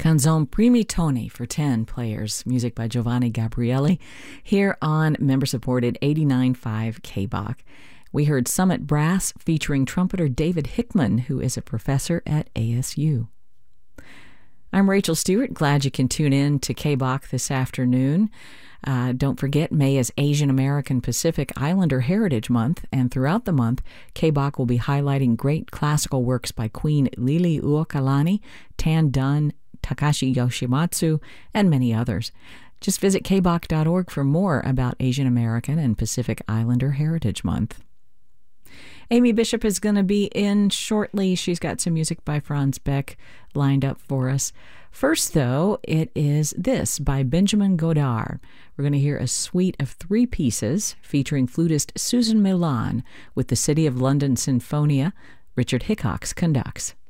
Canzone Primi Toni for 10 players, music by Giovanni Gabrielli, here on member-supported 89.5 KBOK. We heard Summit Brass featuring trumpeter David Hickman, who is a professor at ASU. I'm Rachel Stewart. Glad you can tune in to KBOK this afternoon. Don't forget, May is Asian American Pacific Islander Heritage Month, and throughout the month, KBOK will be highlighting great classical works by Queen Liliuokalani, Tan Dun, Takashi Yoshimatsu, and many others. Just visit kbok.org for more about Asian American and Pacific Islander Heritage Month. Amy Bishop is going to be in shortly. She's got some music by Franz Beck lined up for us. First, though, it is this by Benjamin Godard. We're going to hear a suite of 3 pieces featuring flutist Susan Milan with the City of London Sinfonia. Richard Hickox conducts.